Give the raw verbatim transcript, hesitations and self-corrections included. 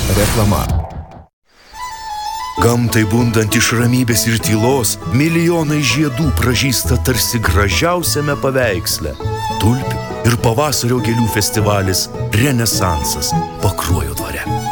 Reklama. Gamtai bundant iš ramybės ir tylos, milijonai žiedų pražysta tarsi gražiausiame paveiksle. Tulpių ir pavasario gėlių festivalis Renesansas Pakruojo dvare.